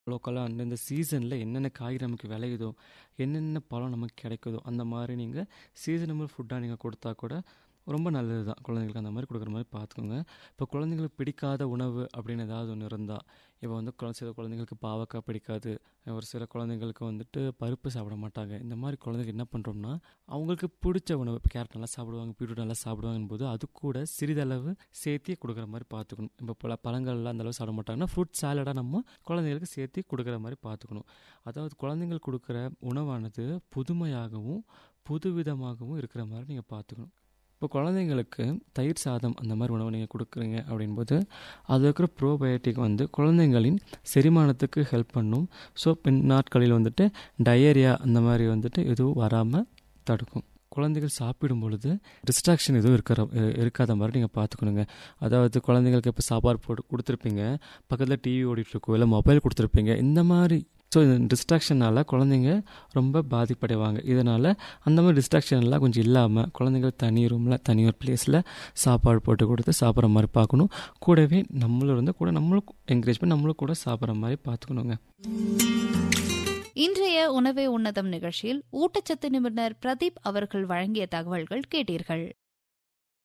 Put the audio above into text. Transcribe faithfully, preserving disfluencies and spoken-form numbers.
லோக்கலாக அந்தந்த சீசனில் என்னென்ன காய்கறி நமக்கு விளையுதோ, என்னென்ன பழம் நமக்கு கிடைக்குதோ, அந்த மாதிரி நீங்கள் சீசனபிள் ஃபுட்டாக நீங்கள் கொடுத்தா கூட ரொம்ப நல்லது தான். குழந்தைங்களுக்கு அந்த மாதிரி கொடுக்குற மாதிரி பார்த்துக்கோங்க. இப்போ குழந்தைங்களுக்கு பிடிக்காத உணவு அப்படின்னு ஏதாவது ஒன்று இருந்தால், இப்போ வந்து குழ சில குழந்தைங்களுக்கு பாவக்காய் பிடிக்காது, ஒரு சில குழந்தைங்களுக்கு வந்துட்டு பருப்பு சாப்பிட மாட்டாங்க. இந்த மாதிரி குழந்தைங்க என்ன பண்ணுறோம்னா, அவங்களுக்கு பிடிச்ச உணவு, இப்போ கேரட் நல்லா சாப்பிடுவாங்க, பீட்ரூட் நல்லா சாப்பிடுவாங்கன்னு போது அது கூட சிறிதளவு சேர்த்தி கொடுக்குற மாதிரி பார்த்துக்கணும். இப்போ பல பழங்கள்லாம் அந்தளவு சாப்பிட மாட்டாங்கன்னா ஃப்ரூட் சாலடாக நம்ம குழந்தைங்களுக்கு சேர்த்தி கொடுக்குற மாதிரி பார்த்துக்கணும். அதாவது குழந்தைங்களுக்கு கொடுக்குற உணவானது புதுமையாகவும் புதுவிதமாகவும் இருக்கிற மாதிரி நீங்கள் பார்த்துக்கணும். இப்போ குழந்தைங்களுக்கு தயிர் சாதம் அந்த மாதிரி உணவு நீங்கள் கொடுக்குறீங்க அப்படின்போது அது இருக்கிற ப்ரோபயோட்டிக் வந்து குழந்தைங்களின் செரிமானத்துக்கு ஹெல்ப் பண்ணும். ஸோ பின் நாட்களில் வந்துட்டு டயரியா அந்த மாதிரி வந்துட்டு எதுவும் வராமல் தடுக்கும். குழந்தைகள் சாப்பிடும் பொழுது டிஸ்ட்ராக்ஷன் எதுவும் இருக்கிற இருக்காத மாதிரி நீங்கள் பார்த்துக்கணுங்க. அதாவது குழந்தைங்களுக்கு இப்போ சாப்பாடு போட்டு கொடுத்துருப்பீங்க, பக்கத்தில் டிவி ஓடிட்டுருக்கோ இல்லை மொபைல் கொடுத்துருப்பீங்க, இந்த மாதிரி ஸோ இந்த டிஸ்ட்ராக்ஷனால் குழந்தைங்க ரொம்ப பாதிப்படைவாங்க. இதனால் அந்த மாதிரி டிஸ்ட்ராக்ஷன்லாம் கொஞ்சம் இல்லாமல் குழந்தைங்க தனி ரூமில் தனி ஒரு பிளேஸில் சாப்பாடு போட்டு கொடுத்து சாப்பிட்ற மாதிரி பார்க்கணும். கூடவே நம்மளும் இருந்து கூட நம்மளும் என்கரேஜ் பண்ணி நம்மளும் கூட சாப்பிட்ற மாதிரி பார்த்துக்கணுங்க. இன்றைய உணவே உன்னதம் நிகழ்ச்சியில் ஊட்டச்சத்து நிபுணர் பிரதீப் அவர்கள் வழங்கிய தகவல்கள் கேட்டீர்கள்.